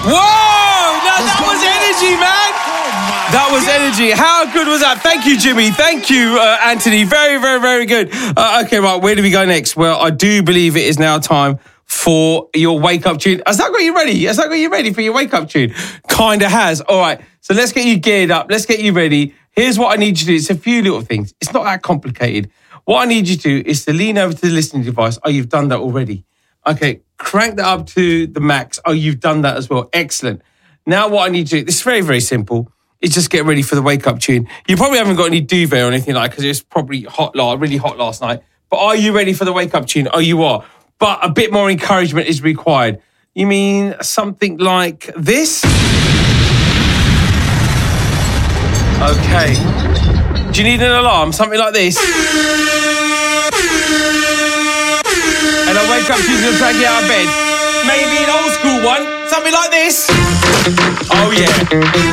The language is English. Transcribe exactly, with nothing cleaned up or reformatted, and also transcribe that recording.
Whoa! Now that was energy, man. That was energy. How good was that? Thank you, Jimmy. Thank you, uh, Anthony. Very, very, very good. Uh, okay, right. Where do we go next? Well, I do believe it is now time for your wake-up tune. Has that got you ready? Has that got you ready for your wake-up tune? Kinda has. All right. So let's get you geared up. Let's get you ready. Here's what I need you to do. It's a few little things. It's not that complicated. What I need you to do is to lean over to the listening device. Oh, you've done that already. Okay, crank that up to the max. Oh, you've done that as well. Excellent. Now what I need to do, this is very, very simple, is just get ready for the wake-up tune. You probably haven't got any duvet or anything like that because it was probably hot, really hot last night. But are you ready for the wake-up tune? Oh, you are. But a bit more encouragement is required. You mean something like this? Okay. Do you need an alarm? Something like this? And I wake up, she's going to drag you out of bed. Maybe an old school one. Something like this. Oh, yeah.